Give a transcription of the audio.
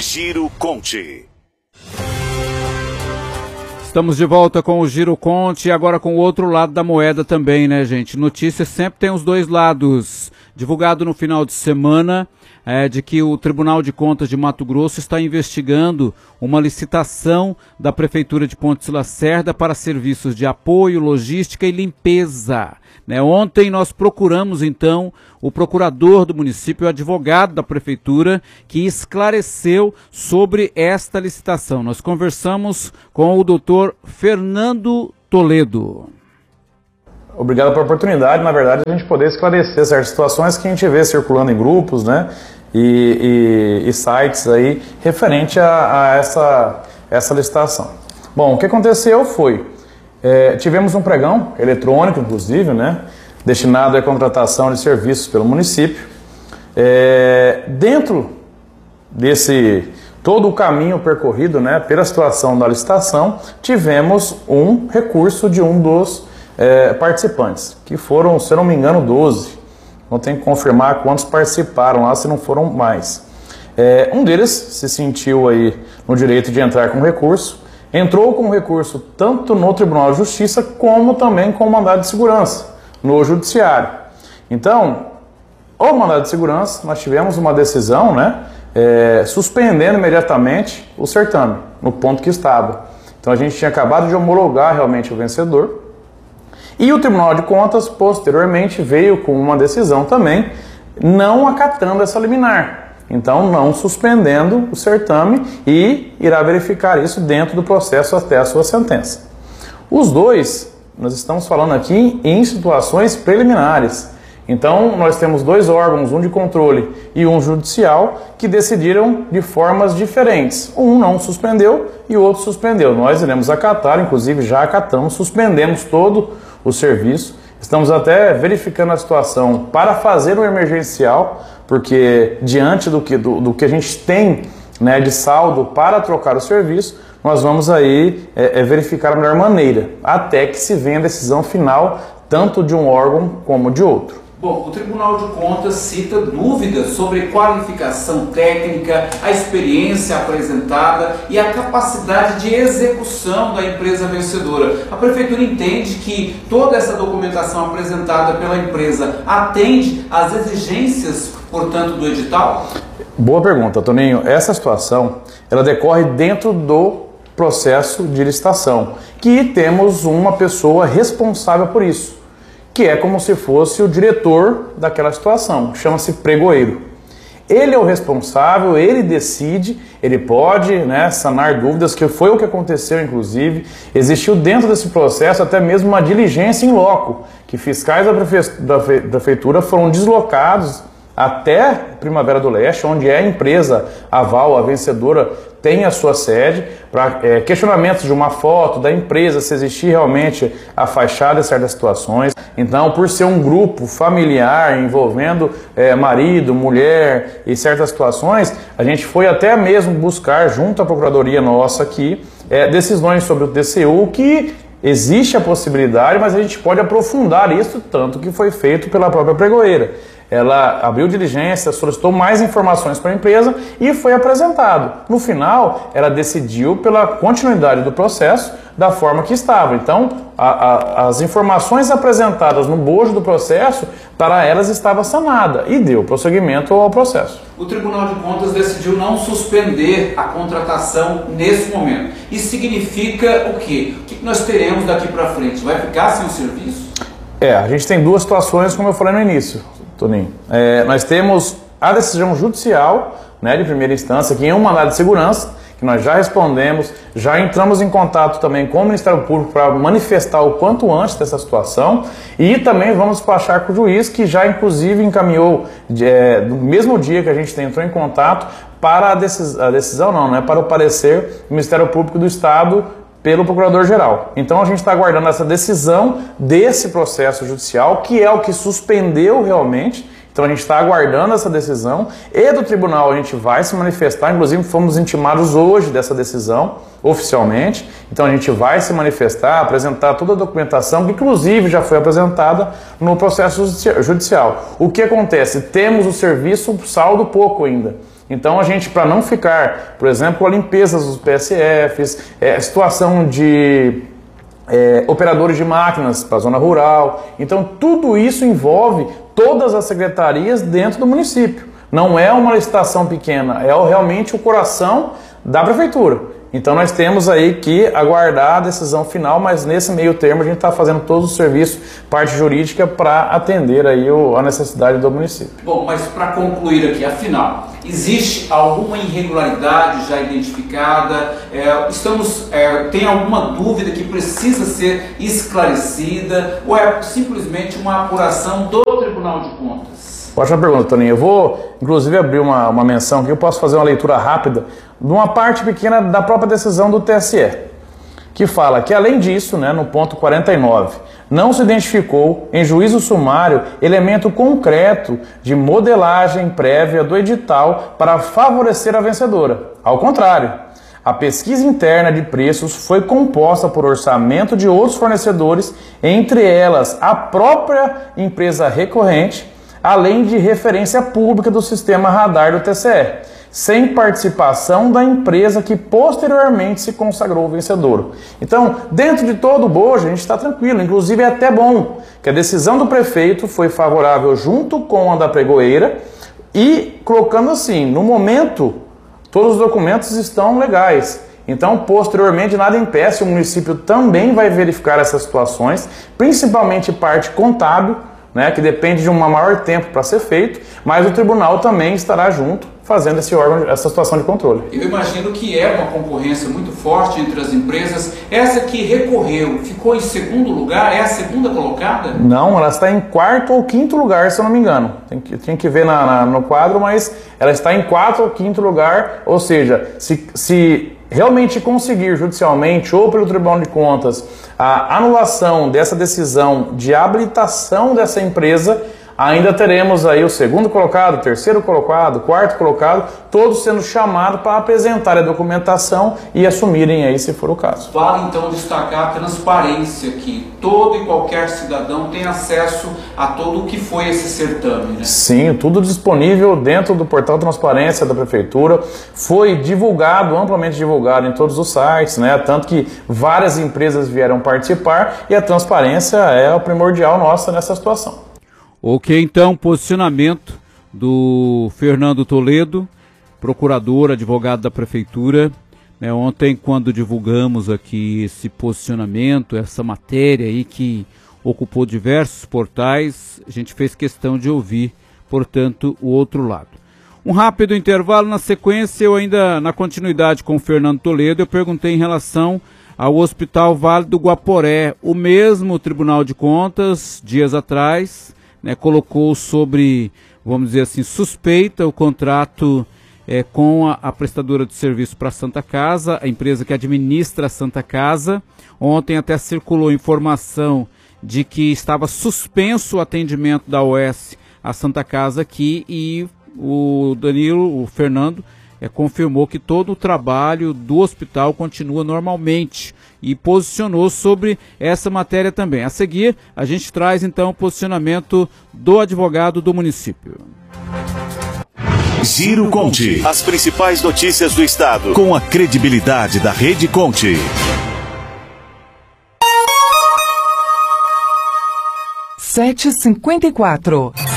Giro Conte. Estamos de volta com o Giro Conte, agora com o outro lado da moeda também, né, gente? Notícias sempre tem os dois lados. Divulgado no final de semana, de que o Tribunal de Contas de Mato Grosso está investigando uma licitação da Prefeitura de Pontes Lacerda para serviços de apoio, logística e limpeza. Né? Ontem nós procuramos, então, o procurador do município, o advogado da Prefeitura, que esclareceu sobre esta licitação. Nós conversamos com o doutor Fernando Toledo. Obrigado pela oportunidade, na verdade, a gente poder esclarecer certas situações que a gente vê circulando em grupos, né, e sites aí referente a essa licitação. Bom, o que aconteceu foi, tivemos um pregão eletrônico, inclusive, né, destinado à contratação de serviços pelo município. Dentro desse todo o caminho percorrido, né, pela situação da licitação, tivemos um recurso de um dos participantes, que foram, se eu não me engano, 12. Não tenho que confirmar quantos participaram lá, se não foram mais. Um deles se sentiu aí no direito de entrar com recurso, entrou com recurso tanto no Tribunal de Justiça, como também com o mandado de segurança, no Judiciário. Então, o mandado de segurança, nós tivemos uma decisão, né, suspendendo imediatamente o certame, no ponto que estava. Então a gente tinha acabado de homologar realmente o vencedor, e o Tribunal de Contas, posteriormente, veio com uma decisão também, não acatando essa liminar. Então, não suspendendo o certame e irá verificar isso dentro do processo até a sua sentença. Os dois, nós estamos falando aqui em situações preliminares. Então, nós temos dois órgãos, um de controle e um judicial, que decidiram de formas diferentes. Um não suspendeu e o outro suspendeu. Nós iremos acatar, inclusive já acatamos, suspendemos todo o serviço. Estamos até verificando a situação para fazer um emergencial, porque diante do que a gente tem, né, de saldo para trocar o serviço, nós vamos aí verificar a melhor maneira, até que se venha a decisão final, tanto de um órgão como de outro. Bom, o Tribunal de Contas cita dúvidas sobre qualificação técnica, a experiência apresentada e a capacidade de execução da empresa vencedora. A Prefeitura entende que toda essa documentação apresentada pela empresa atende às exigências, portanto, do edital? Boa pergunta, Toninho. Essa situação, ela decorre dentro do processo de licitação, que temos uma pessoa responsável por isso, que é como se fosse o diretor daquela situação, chama-se pregoeiro. Ele é o responsável, ele decide, ele pode, né, sanar dúvidas, que foi o que aconteceu, inclusive. Existiu dentro desse processo até mesmo uma diligência em loco, que fiscais da prefeitura foram deslocados até Primavera do Leste, onde a empresa aval, a vencedora, tem a sua sede, para questionamentos de uma foto da empresa, se existir realmente a fachada em certas situações. Então, por ser um grupo familiar envolvendo marido, mulher e certas situações, a gente foi até mesmo buscar, junto à Procuradoria nossa aqui, decisões sobre o TCU, que existe a possibilidade, mas a gente pode aprofundar isso, tanto que foi feito pela própria pregoeira. Ela abriu diligência, solicitou mais informações para a empresa e foi apresentado. No final, ela decidiu pela continuidade do processo da forma que estava. Então, as informações apresentadas no bojo do processo, para elas estava sanada e deu prosseguimento ao processo. O Tribunal de Contas decidiu não suspender a contratação nesse momento. Isso significa o quê? O que nós teremos daqui para frente? Vai ficar sem o serviço? A gente tem duas situações, como eu falei no início, Toninho. Nós temos a decisão judicial, né, de primeira instância, que é um mandado de segurança, que nós já respondemos, já entramos em contato também com o Ministério Público para manifestar o quanto antes dessa situação, e também vamos despachar com o juiz, que já inclusive encaminhou, no mesmo dia que a gente entrou em contato, para a decisão não, né, para o parecer do Ministério Público do Estado pelo Procurador-Geral. Então a gente está aguardando essa decisão desse processo judicial, que é o que suspendeu realmente. Então a gente está aguardando essa decisão, e do tribunal a gente vai se manifestar, inclusive fomos intimados hoje dessa decisão, oficialmente. Então a gente vai se manifestar, apresentar toda a documentação, que inclusive já foi apresentada no processo judicial. O que acontece? Temos o serviço saldo pouco ainda. Então a gente, para não ficar, por exemplo, com a limpeza dos PSFs, situação de operadores de máquinas para a zona rural, então tudo isso envolve todas as secretarias dentro do município. Não é uma licitação pequena, é realmente o coração da prefeitura. Então nós temos aí que aguardar a decisão final, mas nesse meio termo a gente está fazendo todo o serviço, parte jurídica, para atender aí a necessidade do município. Bom, mas para concluir aqui, afinal, existe alguma irregularidade já identificada? Tem alguma dúvida que precisa ser esclarecida? Ou é simplesmente uma apuração do Tribunal de Contas? Ótima pergunta, Toninho. Eu vou, inclusive, abrir uma menção aqui. Eu posso fazer uma leitura rápida de uma parte pequena da própria decisão do TSE, que fala que, além disso, no ponto 49, não se identificou em juízo sumário elemento concreto de modelagem prévia do edital para favorecer a vencedora. Ao contrário, a pesquisa interna de preços foi composta por orçamento de outros fornecedores, entre elas a própria empresa recorrente, além de referência pública do sistema radar do TCE, sem participação da empresa que posteriormente se consagrou vencedor. Então, dentro de todo o bojo, a gente está tranquilo, inclusive é até bom que a decisão do prefeito foi favorável junto com a da pregoeira e colocando assim, no momento, todos os documentos estão legais. Então, posteriormente, nada impede, o município também vai verificar essas situações, principalmente parte contábil, que depende de um maior tempo para ser feito, mas o tribunal também estará junto fazendo essa situação de controle. Eu imagino que é uma concorrência muito forte entre as empresas. Essa que recorreu ficou em segundo lugar? É a segunda colocada? Não, ela está em quarto ou quinto lugar, se eu não me engano. Tem que ver no quadro, mas ela está em quarto ou quinto lugar, ou seja, se realmente conseguir judicialmente ou pelo Tribunal de Contas a anulação dessa decisão de habilitação dessa empresa, ainda teremos aí o segundo colocado, terceiro colocado, quarto colocado, todos sendo chamados para apresentar a documentação e assumirem aí, se for o caso. Vale então destacar a transparência, que todo e qualquer cidadão tem acesso a todo o que foi esse certame, né? Sim, tudo disponível dentro do portal Transparência da Prefeitura, foi divulgado, amplamente divulgado em todos os sites, tanto que várias empresas vieram participar e a transparência é o primordial nossa nessa situação. Ok, então, posicionamento do Fernando Toledo, procurador, advogado da Prefeitura. Ontem, quando divulgamos aqui esse posicionamento, essa matéria aí que ocupou diversos portais, a gente fez questão de ouvir, portanto, o outro lado. Um rápido intervalo, na sequência, eu ainda, na continuidade com o Fernando Toledo, eu perguntei em relação ao Hospital Vale do Guaporé. O mesmo Tribunal de Contas, dias atrás, colocou sobre, vamos dizer assim, suspeita o contrato com a prestadora de serviço para a Santa Casa, a empresa que administra a Santa Casa. Ontem até circulou informação de que estava suspenso o atendimento da OS à Santa Casa aqui, e o Fernando, confirmou que todo o trabalho do hospital continua normalmente e posicionou sobre essa matéria também. A seguir, a gente traz então o posicionamento do advogado do município. Giro Conte. As principais notícias do estado, com a credibilidade da Rede Conte. 7h54.